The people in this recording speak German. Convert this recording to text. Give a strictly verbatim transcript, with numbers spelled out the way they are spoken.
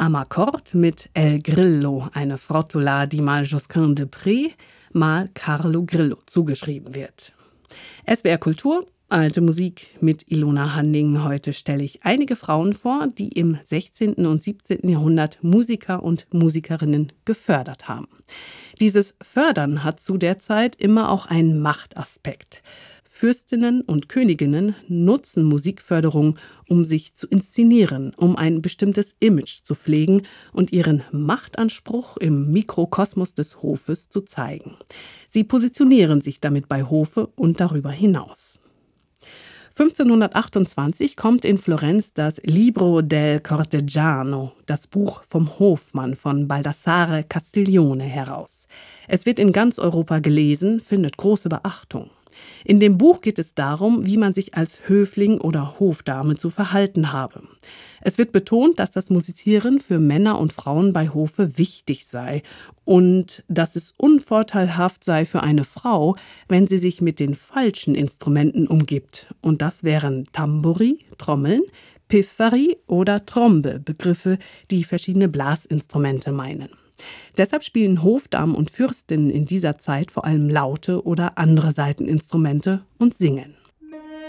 Amarcord mit El Grillo, eine Frottola, die mal Josquin de Prez, mal Carlo Grillo zugeschrieben wird. S W R Kultur, alte Musik mit Ilona Hanning. Heute stelle ich einige Frauen vor, die im sechzehnten und siebzehnten Jahrhundert Musiker und Musikerinnen gefördert haben. Dieses Fördern hat zu der Zeit immer auch einen Machtaspekt. Fürstinnen und Königinnen nutzen Musikförderung, um sich zu inszenieren, um ein bestimmtes Image zu pflegen und ihren Machtanspruch im Mikrokosmos des Hofes zu zeigen. Sie positionieren sich damit bei Hofe und darüber hinaus. fünfzehnhundertachtundzwanzig kommt in Florenz das Libro del Cortegiano, das Buch vom Hofmann von Baldassare Castiglione, heraus. Es wird in ganz Europa gelesen, findet große Beachtung. In dem Buch geht es darum, wie man sich als Höfling oder Hofdame zu verhalten habe. Es wird betont, dass das Musizieren für Männer und Frauen bei Hofe wichtig sei und dass es unvorteilhaft sei für eine Frau, wenn sie sich mit den falschen Instrumenten umgibt. Und das wären Tamburi, Trommeln, Pifferi oder Trombe, Begriffe, die verschiedene Blasinstrumente meinen. Deshalb spielen Hofdamen und Fürstinnen in dieser Zeit vor allem Laute oder andere Saiteninstrumente und singen.